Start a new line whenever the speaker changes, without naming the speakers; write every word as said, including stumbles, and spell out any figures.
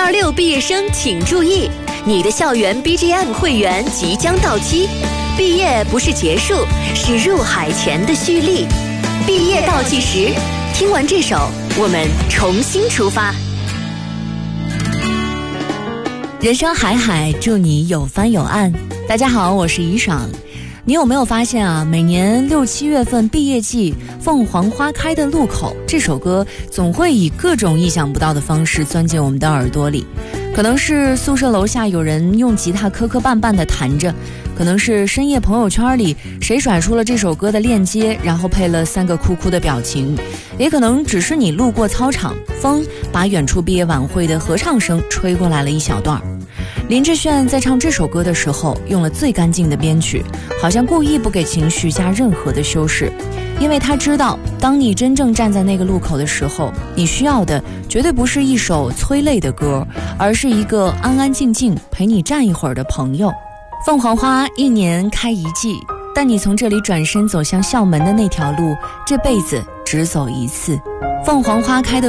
二六毕业生请注意，你的校园 B G M 会员即将到期，毕业不是结束，是入海前的蓄力。毕业倒计时，听完这首，我们重新出发。人生海海，祝你有帆有岸。大家好，我是怡爽。你有没有发现啊，每年六七月份毕业季，凤凰花开的路口，这首歌总会以各种意想不到的方式钻进我们的耳朵里。可能是宿舍楼下有人用吉他磕磕绊绊地弹着，可能是深夜朋友圈里谁甩出了这首歌的链接，然后配了三个哭哭的表情，也可能只是你路过操场，风把远处毕业晚会的合唱声吹过来了一小段。林志炫在唱这首歌的时候用了最干净的编曲，好像故意不给情绪加任何的修饰，因为他知道，当你真正站在那个路口的时候，你需要的绝对不是一首催泪的歌，而是一个安安静静陪你站一会儿的朋友。凤凰花一年开一季，但你从这里转身走向校门的那条路，这辈子只走一次。凤凰花开的